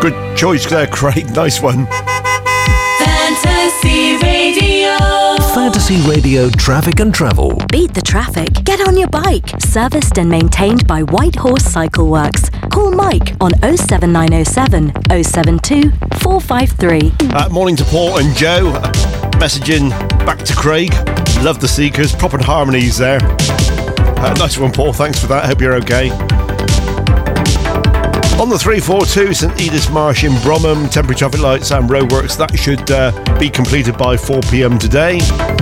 Good choice there, Craig. Nice one. Fantasy Radio. Fantasy Radio Traffic and Travel. Beat the traffic. Get on your bike. Serviced and maintained by White Horse Cycle Works. Call Mike on 07907 072 453. Morning to Paul and Joe. Messaging back to Craig. Love the Seekers. Proper harmonies there. Nice one, Paul. Thanks for that. Hope you're okay. On the 342, St Edith's Marsh in Bromham, temporary traffic lights and roadworks. That should be completed by 4 p.m. today.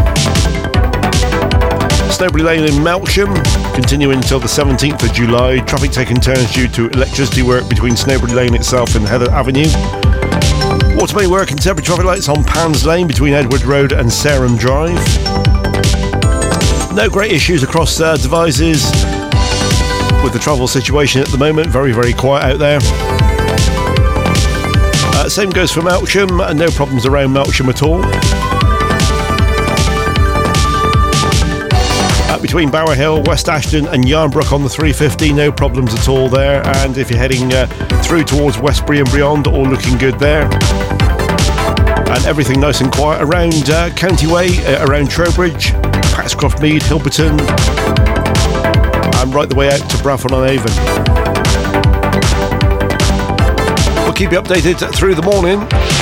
Snowbury Lane in Melksham, continuing until the 17th of July. Traffic taking turns due to electricity work between Snowbury Lane itself and Heather Avenue. Waterway work and temporary traffic lights on Pans Lane between Edward Road and Sarum Drive. No great issues across Devizes with the travel situation at the moment. Very, very quiet out there. Same goes for Melksham, and no problems around Melksham at all. Between Bower Hill, West Ashton and Yarnbrook on the 350, no problems at all there. And if you're heading through towards Westbury and beyond, all looking good there. And everything nice and quiet around County Way, around Trowbridge, Paxcroft Mead, Hilberton, and right the way out to Bradford-on-Avon. We'll keep you updated through the morning.